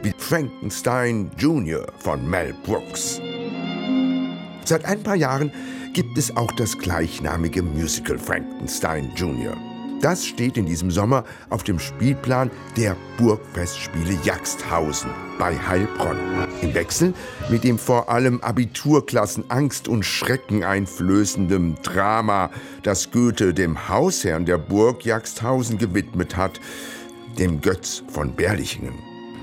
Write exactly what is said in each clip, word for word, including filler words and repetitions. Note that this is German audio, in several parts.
wie Frankenstein Junior von Mel Brooks. Seit ein paar Jahren gibt es auch das gleichnamige Musical Frankenstein Junior Das steht in diesem Sommer auf dem Spielplan der Burgfestspiele Jagsthausen bei Heilbronn. Im Wechsel mit dem vor allem Abiturklassen Angst und Schrecken einflößendem Drama, das Goethe dem Hausherrn der Burg Jagsthausen gewidmet hat, dem Götz von Berlichingen.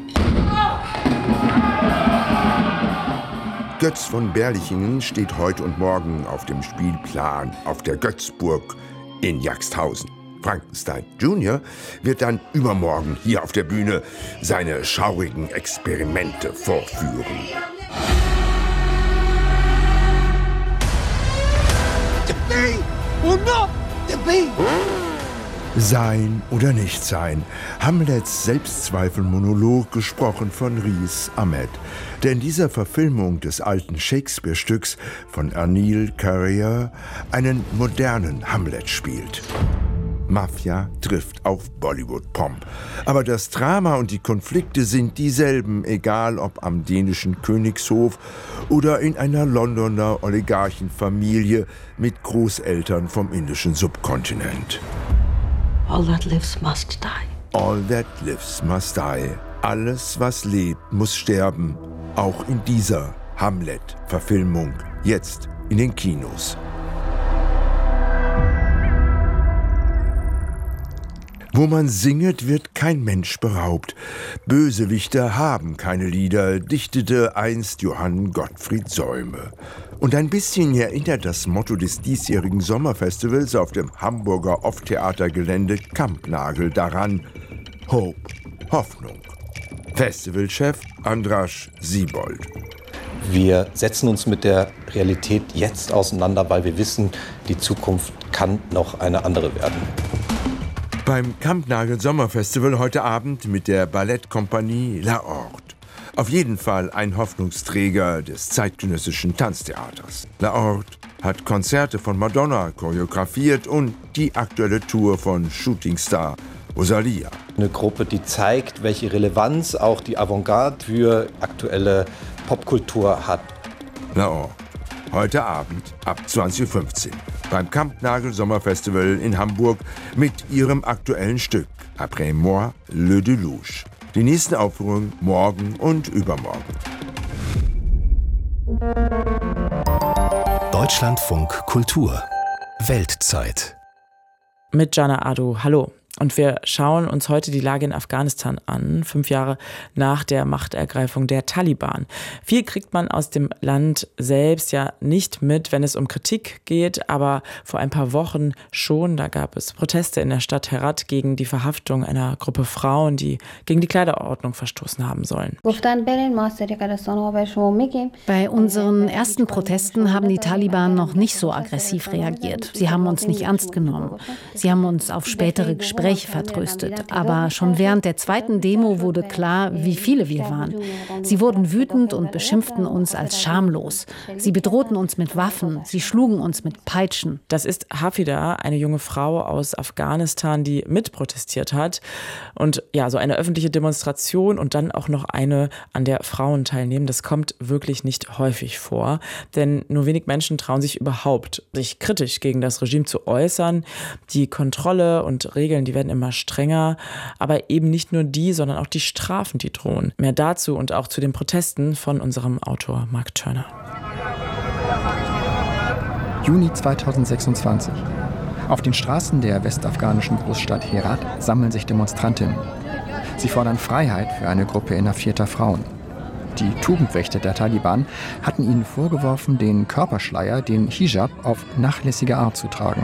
Götz von Berlichingen steht heute und morgen auf dem Spielplan auf der Götzburg in Jagsthausen. Frankenstein Junior wird dann übermorgen hier auf der Bühne seine schaurigen Experimente vorführen. Sein oder nicht sein. Hamlets Selbstzweifel-Monolog, gesprochen von Riz Ahmed, der in dieser Verfilmung des alten Shakespeare-Stücks von Anil Karia einen modernen Hamlet spielt. Mafia trifft auf Bollywood-Pomp. Aber das Drama und die Konflikte sind dieselben, egal ob am dänischen Königshof oder in einer Londoner Oligarchenfamilie mit Großeltern vom indischen Subkontinent. All that lives must die. All that lives must die. Alles, was lebt, muss sterben. Auch in dieser Hamlet-Verfilmung. Jetzt in den Kinos. Wo man singet, wird kein Mensch beraubt. Bösewichter haben keine Lieder, dichtete einst Johann Gottfried Säume. Und ein bisschen erinnert das Motto des diesjährigen Sommerfestivals auf dem Hamburger Off-Theatergelände Kampnagel daran: Hope, Hoffnung. Festivalchef Andras Siebold. Wir setzen uns mit der Realität jetzt auseinander, weil wir wissen, die Zukunft kann noch eine andere werden. Beim Kampnagel Sommerfestival heute Abend mit der Ballettkompanie La Horde. Auf jeden Fall ein Hoffnungsträger des zeitgenössischen Tanztheaters. La Horde hat Konzerte von Madonna choreografiert und die aktuelle Tour von Shootingstar Rosalia. Eine Gruppe, die zeigt, welche Relevanz auch die Avantgarde für aktuelle Popkultur hat. La Horde. Heute Abend ab zwanzig Uhr fünfzehn beim Kampnagel Sommerfestival in Hamburg mit ihrem aktuellen Stück Après moi, le déluge. Die nächsten Aufführungen morgen und übermorgen. Deutschlandfunk Kultur Weltzeit mit Jana Adu. Hallo. Und wir schauen uns heute die Lage in Afghanistan an, fünf Jahre nach der Machtergreifung der Taliban. Viel kriegt man aus dem Land selbst ja nicht mit, wenn es um Kritik geht, aber vor ein paar Wochen schon, da gab es Proteste in der Stadt Herat gegen die Verhaftung einer Gruppe Frauen, die gegen die Kleiderordnung verstoßen haben sollen. Bei unseren ersten Protesten haben die Taliban noch nicht so aggressiv reagiert. Sie haben uns nicht ernst genommen. Sie haben uns auf spätere Gespräche vertröstet. Aber schon während der zweiten Demo wurde klar, wie viele wir waren. Sie wurden wütend und beschimpften uns als schamlos. Sie bedrohten uns mit Waffen. Sie schlugen uns mit Peitschen. Das ist Hafida, eine junge Frau aus Afghanistan, die mitprotestiert hat. Und ja, so eine öffentliche Demonstration und dann auch noch eine, an der Frauen teilnehmen, das kommt wirklich nicht häufig vor. Denn nur wenig Menschen trauen sich überhaupt, sich kritisch gegen das Regime zu äußern. Die Kontrolle und Regeln, die werden immer strenger, aber eben nicht nur die, sondern auch die Strafen, die drohen. Mehr dazu und auch zu den Protesten von unserem Autor Mark Turner. Juni zweitausendsechsundzwanzig. Auf den Straßen der westafghanischen Großstadt Herat sammeln sich Demonstrantinnen. Sie fordern Freiheit für eine Gruppe inhaftierter Frauen. Die Tugendwächter der Taliban hatten ihnen vorgeworfen, den Körperschleier, den Hijab, auf nachlässige Art zu tragen.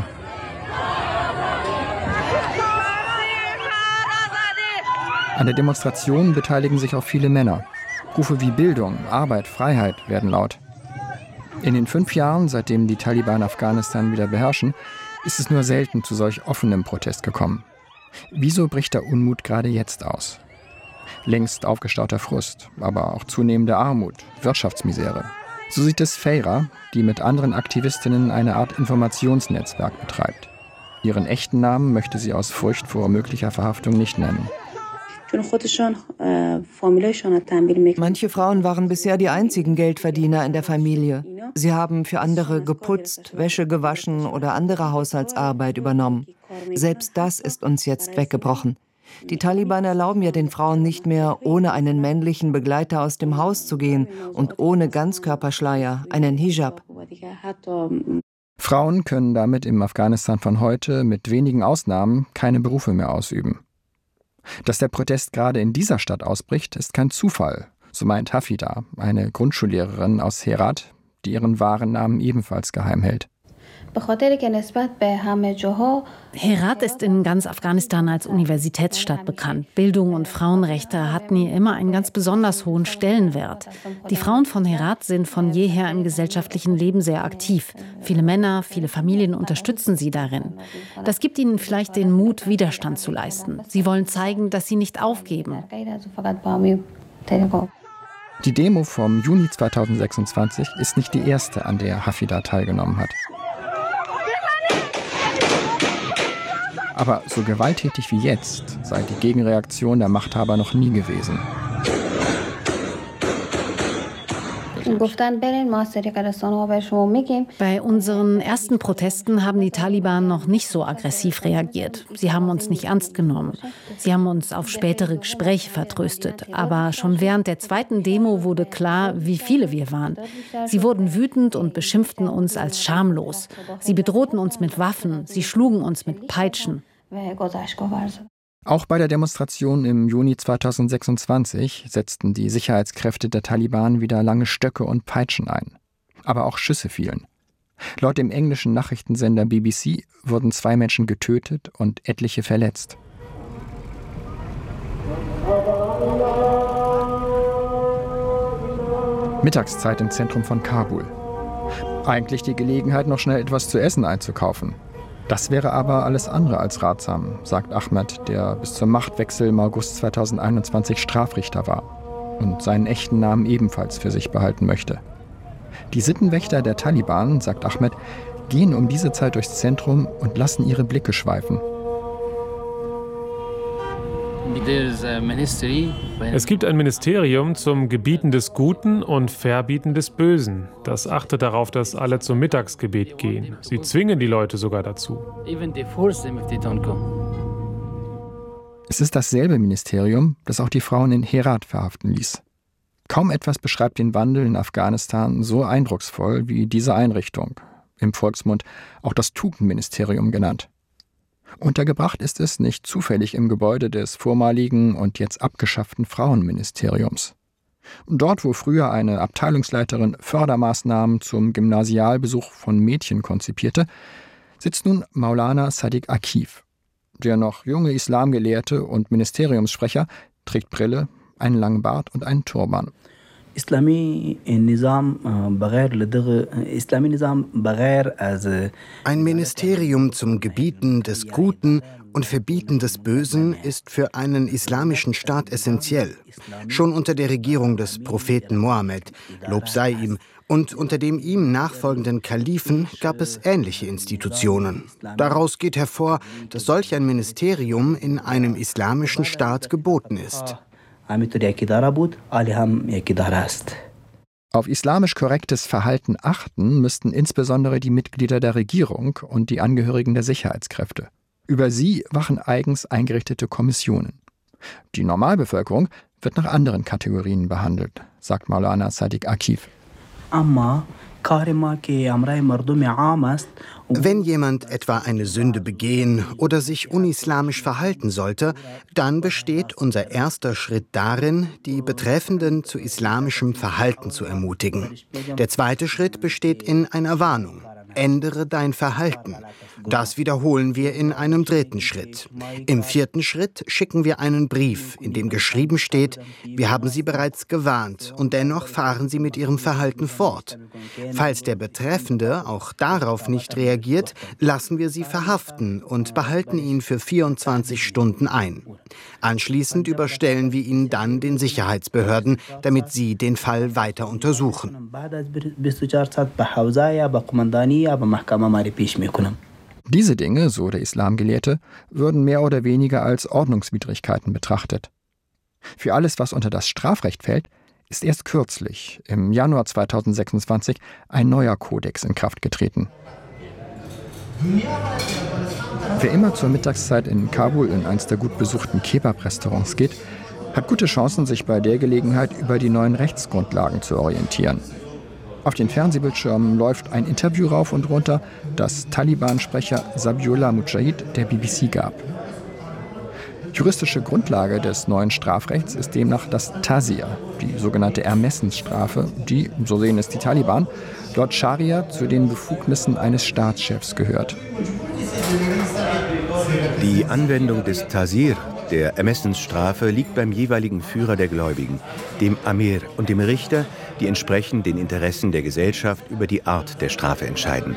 An der Demonstration beteiligen sich auch viele Männer. Rufe wie Bildung, Arbeit, Freiheit werden laut. In den fünf Jahren, seitdem die Taliban Afghanistan wieder beherrschen, ist es nur selten zu solch offenem Protest gekommen. Wieso bricht der Unmut gerade jetzt aus? Längst aufgestauter Frust, aber auch zunehmende Armut, Wirtschaftsmisere. So sieht es Feira, die mit anderen Aktivistinnen eine Art Informationsnetzwerk betreibt. Ihren echten Namen möchte sie aus Furcht vor möglicher Verhaftung nicht nennen. Manche Frauen waren bisher die einzigen Geldverdiener in der Familie. Sie haben für andere geputzt, Wäsche gewaschen oder andere Haushaltsarbeit übernommen. Selbst das ist uns jetzt weggebrochen. Die Taliban erlauben ja den Frauen nicht mehr, ohne einen männlichen Begleiter aus dem Haus zu gehen und ohne Ganzkörperschleier, einen Hijab. Frauen können damit im Afghanistan von heute mit wenigen Ausnahmen keine Berufe mehr ausüben. Dass der Protest gerade in dieser Stadt ausbricht, ist kein Zufall, so meint Hafida, eine Grundschullehrerin aus Herat, die ihren wahren Namen ebenfalls geheim hält. Herat ist in ganz Afghanistan als Universitätsstadt bekannt. Bildung und Frauenrechte hatten hier immer einen ganz besonders hohen Stellenwert. Die Frauen von Herat sind von jeher im gesellschaftlichen Leben sehr aktiv. Viele Männer, viele Familien unterstützen sie darin. Das gibt ihnen vielleicht den Mut, Widerstand zu leisten. Sie wollen zeigen, dass sie nicht aufgeben. Die Demo vom Juni zweitausendsechsundzwanzig ist nicht die erste, an der Hafida teilgenommen hat. Aber so gewalttätig wie jetzt sei die Gegenreaktion der Machthaber noch nie gewesen. Bei unseren ersten Protesten haben die Taliban noch nicht so aggressiv reagiert. Sie haben uns nicht ernst genommen. Sie haben uns auf spätere Gespräche vertröstet. Aber schon während der zweiten Demo wurde klar, wie viele wir waren. Sie wurden wütend und beschimpften uns als schamlos. Sie bedrohten uns mit Waffen. Sie schlugen uns mit Peitschen. Auch bei der Demonstration im Juni zweitausendsechsundzwanzig setzten die Sicherheitskräfte der Taliban wieder lange Stöcke und Peitschen ein. Aber auch Schüsse fielen. Laut dem englischen Nachrichtensender B B C wurden zwei Menschen getötet und etliche verletzt. Mittagszeit im Zentrum von Kabul. Eigentlich die Gelegenheit, noch schnell etwas zu essen einzukaufen. Das wäre aber alles andere als ratsam, sagt Ahmed, der bis zum Machtwechsel im August zweitausendeinundzwanzig Strafrichter war und seinen echten Namen ebenfalls für sich behalten möchte. Die Sittenwächter der Taliban, sagt Ahmed, gehen um diese Zeit durchs Zentrum und lassen ihre Blicke schweifen. Es gibt ein Ministerium zum Gebieten des Guten und Verbieten des Bösen. Das achtet darauf, dass alle zum Mittagsgebet gehen. Sie zwingen die Leute sogar dazu. Es ist dasselbe Ministerium, das auch die Frauen in Herat verhaften ließ. Kaum etwas beschreibt den Wandel in Afghanistan so eindrucksvoll wie diese Einrichtung, im Volksmund auch das Tugendministerium genannt. Untergebracht ist es nicht zufällig im Gebäude des vormaligen und jetzt abgeschafften Frauenministeriums. Dort, wo früher eine Abteilungsleiterin Fördermaßnahmen zum Gymnasialbesuch von Mädchen konzipierte, sitzt nun Maulana Sadiq Akif. Der noch junge Islamgelehrte und Ministeriumssprecher trägt Brille, einen langen Bart und einen Turban. Ein Ministerium zum Gebieten des Guten und Verbieten des Bösen ist für einen islamischen Staat essentiell. Schon unter der Regierung des Propheten Mohammed, Lob sei ihm, und unter dem ihm nachfolgenden Kalifen gab es ähnliche Institutionen. Daraus geht hervor, dass solch ein Ministerium in einem islamischen Staat geboten ist. Auf islamisch korrektes Verhalten achten müssten insbesondere die Mitglieder der Regierung und die Angehörigen der Sicherheitskräfte. Über sie wachen eigens eingerichtete Kommissionen. Die Normalbevölkerung wird nach anderen Kategorien behandelt, sagt Maulana Sadiq Akif. Wenn jemand etwa eine Sünde begehen oder sich unislamisch verhalten sollte, dann besteht unser erster Schritt darin, die Betreffenden zu islamischem Verhalten zu ermutigen. Der zweite Schritt besteht in einer Warnung. Ändere dein Verhalten. Das wiederholen wir in einem dritten Schritt. Im vierten Schritt schicken wir einen Brief, in dem geschrieben steht, wir haben Sie bereits gewarnt und dennoch fahren Sie mit Ihrem Verhalten fort. Falls der Betreffende auch darauf nicht reagiert, lassen wir Sie verhaften und behalten ihn für vierundzwanzig Stunden ein. Anschließend überstellen wir ihn dann den Sicherheitsbehörden, damit sie den Fall weiter untersuchen. Diese Dinge, so der Islamgelehrte, würden mehr oder weniger als Ordnungswidrigkeiten betrachtet. Für alles, was unter das Strafrecht fällt, ist erst kürzlich, im Januar zweitausendsechsundzwanzig, ein neuer Kodex in Kraft getreten. Wer immer zur Mittagszeit in Kabul in eins der gut besuchten Kebab-Restaurants geht, hat gute Chancen, sich bei der Gelegenheit über die neuen Rechtsgrundlagen zu orientieren. Auf den Fernsehbildschirmen läuft ein Interview rauf und runter, das Taliban-Sprecher Zabiullah Mujahid der B B C gab. Juristische Grundlage des neuen Strafrechts ist demnach das Tazir, die sogenannte Ermessensstrafe, die, so sehen es die Taliban, laut Scharia zu den Befugnissen eines Staatschefs gehört. Die Anwendung des Tazir, der Ermessensstrafe, liegt beim jeweiligen Führer der Gläubigen, dem Amir und dem Richter, die entsprechend den Interessen der Gesellschaft über die Art der Strafe entscheiden.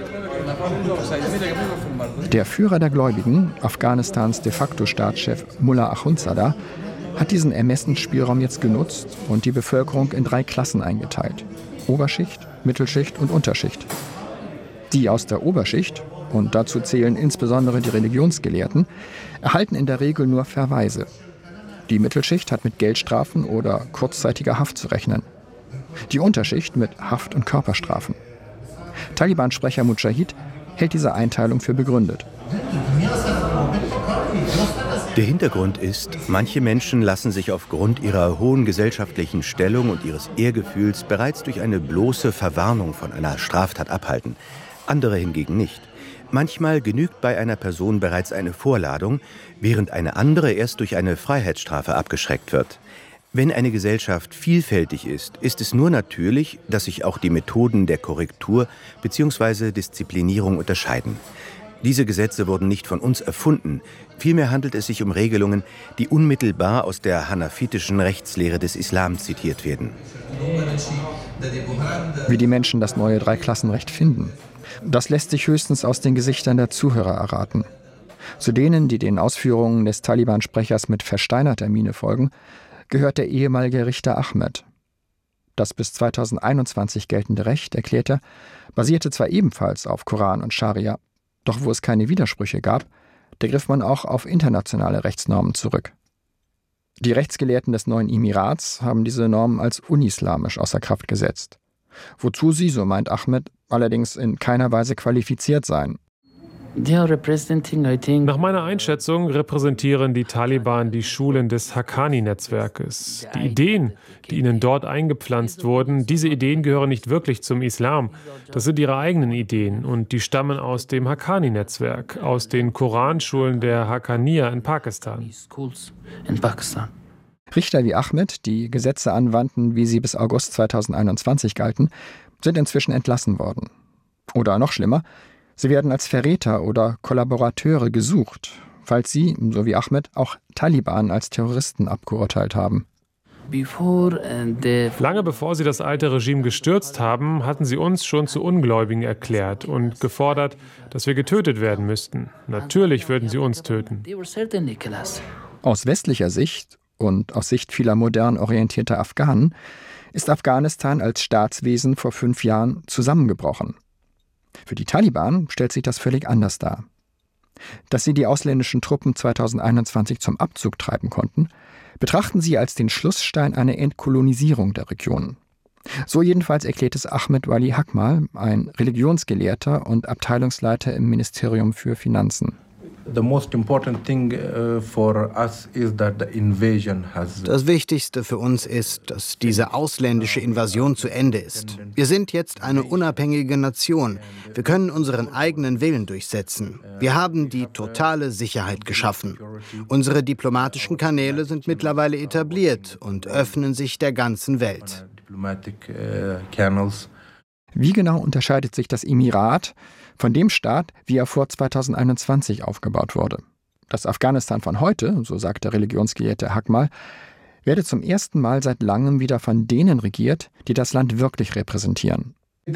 Der Führer der Gläubigen, Afghanistans de facto Staatschef Mullah Akhundzada, hat diesen Ermessensspielraum jetzt genutzt und die Bevölkerung in drei Klassen eingeteilt: Oberschicht, Mittelschicht und Unterschicht. Die aus der Oberschicht, und dazu zählen insbesondere die Religionsgelehrten, erhalten in der Regel nur Verweise. Die Mittelschicht hat mit Geldstrafen oder kurzzeitiger Haft zu rechnen. Die Unterschicht mit Haft- und Körperstrafen. Taliban-Sprecher Mujahid hält diese Einteilung für begründet. Der Hintergrund ist, manche Menschen lassen sich aufgrund ihrer hohen gesellschaftlichen Stellung und ihres Ehrgefühls bereits durch eine bloße Verwarnung von einer Straftat abhalten. Andere hingegen nicht. Manchmal genügt bei einer Person bereits eine Vorladung, während eine andere erst durch eine Freiheitsstrafe abgeschreckt wird. Wenn eine Gesellschaft vielfältig ist, ist es nur natürlich, dass sich auch die Methoden der Korrektur bzw. Disziplinierung unterscheiden. Diese Gesetze wurden nicht von uns erfunden. Vielmehr handelt es sich um Regelungen, die unmittelbar aus der hanafitischen Rechtslehre des Islam zitiert werden. Wie die Menschen das neue Dreiklassenrecht finden, das lässt sich höchstens aus den Gesichtern der Zuhörer erraten. Zu denen, die den Ausführungen des Taliban-Sprechers mit versteinerter Miene folgen, gehört der ehemalige Richter Ahmed. Das bis zweitausendeinundzwanzig geltende Recht, erklärt er, basierte zwar ebenfalls auf Koran und Scharia, doch wo es keine Widersprüche gab, da griff man auch auf internationale Rechtsnormen zurück. Die Rechtsgelehrten des neuen Emirats haben diese Normen als unislamisch außer Kraft gesetzt. Wozu sie, so meint Ahmed, allerdings in keiner Weise qualifiziert seien. Nach meiner Einschätzung repräsentieren die Taliban die Schulen des Haqqani-Netzwerkes. Die Ideen, die ihnen dort eingepflanzt wurden, diese Ideen gehören nicht wirklich zum Islam. Das sind ihre eigenen Ideen und die stammen aus dem Haqqani-Netzwerk, aus den Koranschulen der Haqqaniya in Pakistan. Richter wie Ahmed, die Gesetze anwandten, wie sie bis August zweitausendeinundzwanzig galten, sind inzwischen entlassen worden. Oder noch schlimmer, sie werden als Verräter oder Kollaborateure gesucht, falls sie, so wie Ahmed, auch Taliban als Terroristen abgeurteilt haben. Lange bevor sie das alte Regime gestürzt haben, hatten sie uns schon zu Ungläubigen erklärt und gefordert, dass wir getötet werden müssten. Natürlich würden sie uns töten. Aus westlicher Sicht und aus Sicht vieler modern orientierter Afghanen ist Afghanistan als Staatswesen vor fünf Jahren zusammengebrochen. Für die Taliban stellt sich das völlig anders dar. Dass sie die ausländischen Truppen zweitausendeinundzwanzig zum Abzug treiben konnten, betrachten sie als den Schlussstein einer Entkolonisierung der Region. So jedenfalls erklärt es Ahmed Wali Hakmal, ein Religionsgelehrter und Abteilungsleiter im Ministerium für Finanzen. Das Wichtigste für uns ist, dass diese ausländische Invasion zu Ende ist. Wir sind jetzt eine unabhängige Nation. Wir können unseren eigenen Willen durchsetzen. Wir haben die totale Sicherheit geschaffen. Unsere diplomatischen Kanäle sind mittlerweile etabliert und öffnen sich der ganzen Welt. Wie genau unterscheidet sich das Emirat von dem Staat, wie er vor zweitausendeinundzwanzig aufgebaut wurde? Das Afghanistan von heute, so sagt der Religionsgelehrte Hakmal, werde zum ersten Mal seit langem wieder von denen regiert, die das Land wirklich repräsentieren.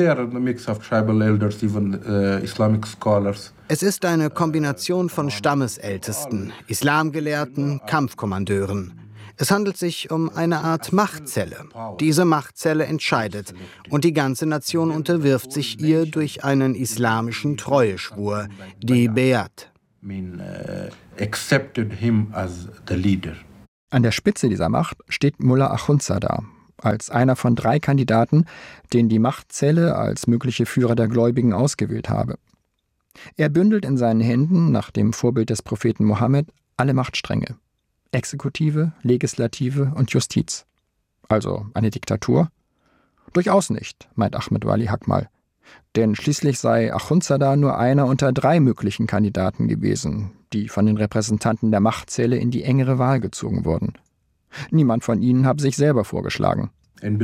Es ist eine Kombination von Stammesältesten, Islamgelehrten, Kampfkommandeuren. Es handelt sich um eine Art Machtzelle. Diese Machtzelle entscheidet und die ganze Nation unterwirft sich ihr durch einen islamischen Treueschwur, die Beat. An der Spitze dieser Macht steht Mullah Akhundzada, als einer von drei Kandidaten, den die Machtzelle als mögliche Führer der Gläubigen ausgewählt habe. Er bündelt in seinen Händen, nach dem Vorbild des Propheten Mohammed, alle Machtstränge: Exekutive, Legislative und Justiz. Also eine Diktatur? Durchaus nicht, meint Ahmed Wali Hakmal. Denn schließlich sei Akhundzada nur einer unter drei möglichen Kandidaten gewesen, die von den Repräsentanten der Machtzelle in die engere Wahl gezogen wurden. Niemand von ihnen habe sich selber vorgeschlagen. Und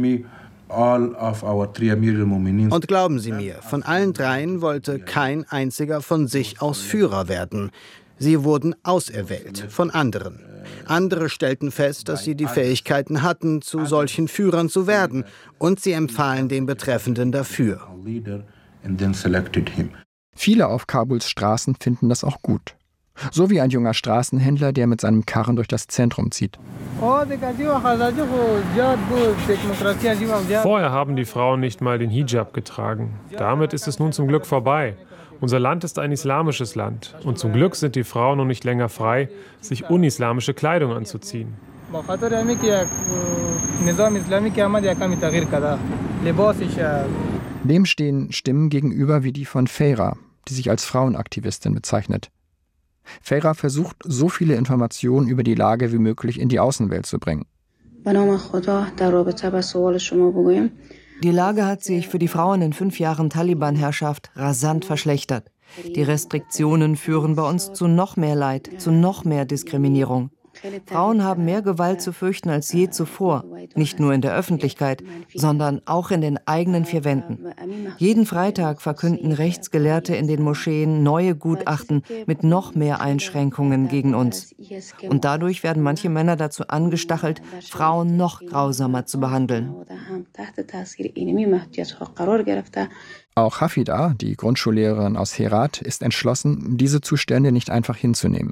glauben Sie mir, von allen dreien wollte kein einziger von sich aus Führer werden. Sie wurden auserwählt von anderen. Andere stellten fest, dass sie die Fähigkeiten hatten, zu solchen Führern zu werden, und sie empfahlen den Betreffenden dafür. Viele auf Kabuls Straßen finden das auch gut. So wie ein junger Straßenhändler, der mit seinem Karren durch das Zentrum zieht. Vorher haben die Frauen nicht mal den Hijab getragen. Damit ist es nun zum Glück vorbei. Unser Land ist ein islamisches Land. Und zum Glück sind die Frauen nun nicht länger frei, sich unislamische Kleidung anzuziehen. Dem stehen Stimmen gegenüber wie die von Feira, die sich als Frauenaktivistin bezeichnet. Feira versucht, so viele Informationen über die Lage wie möglich in die Außenwelt zu bringen. Die Lage hat sich für die Frauen in fünf Jahren Taliban-Herrschaft rasant verschlechtert. Die Restriktionen führen bei uns zu noch mehr Leid, zu noch mehr Diskriminierung. Frauen haben mehr Gewalt zu fürchten als je zuvor, nicht nur in der Öffentlichkeit, sondern auch in den eigenen vier Wänden. Jeden Freitag verkünden Rechtsgelehrte in den Moscheen neue Gutachten mit noch mehr Einschränkungen gegen uns. Und dadurch werden manche Männer dazu angestachelt, Frauen noch grausamer zu behandeln. Auch Hafida, die Grundschullehrerin aus Herat, ist entschlossen, diese Zustände nicht einfach hinzunehmen.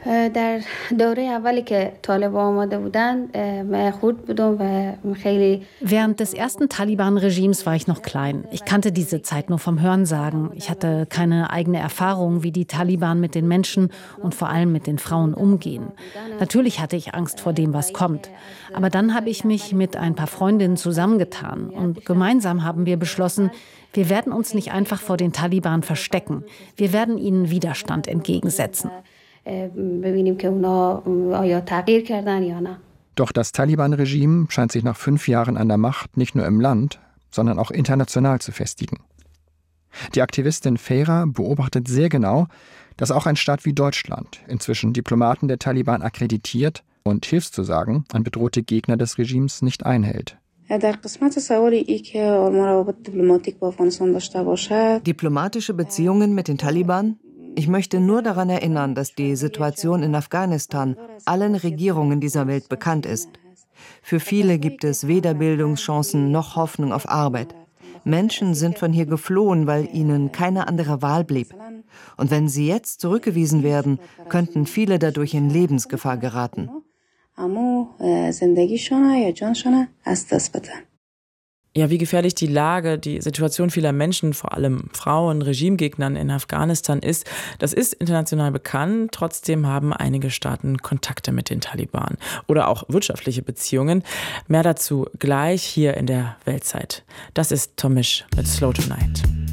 Während des ersten Taliban-Regimes war ich noch klein. Ich kannte diese Zeit nur vom Hörensagen. Ich hatte keine eigene Erfahrung, wie die Taliban mit den Menschen und vor allem mit den Frauen umgehen. Natürlich hatte ich Angst vor dem, was kommt. Aber dann habe ich mich mit ein paar Freundinnen zusammengetan und gemeinsam haben wir beschlossen, wir werden uns nicht einfach vor den Taliban verstecken. Wir werden ihnen Widerstand entgegensetzen. Doch das Taliban-Regime scheint sich nach fünf Jahren an der Macht nicht nur im Land, sondern auch international zu festigen. Die Aktivistin Feira beobachtet sehr genau, dass auch ein Staat wie Deutschland inzwischen Diplomaten der Taliban akkreditiert und Hilfszusagen an bedrohte Gegner des Regimes nicht einhält. Diplomatische Beziehungen mit den Taliban? Ich möchte nur daran erinnern, dass die Situation in Afghanistan allen Regierungen dieser Welt bekannt ist. Für viele gibt es weder Bildungschancen noch Hoffnung auf Arbeit. Menschen sind von hier geflohen, weil ihnen keine andere Wahl blieb. Und wenn sie jetzt zurückgewiesen werden, könnten viele dadurch in Lebensgefahr geraten. Ja, wie gefährlich die Lage, die Situation vieler Menschen, vor allem Frauen, Regimegegnern in Afghanistan ist, das ist international bekannt. Trotzdem haben einige Staaten Kontakte mit den Taliban oder auch wirtschaftliche Beziehungen. Mehr dazu gleich hier in der Weltzeit. Das ist Tomisch mit Slow Tonight.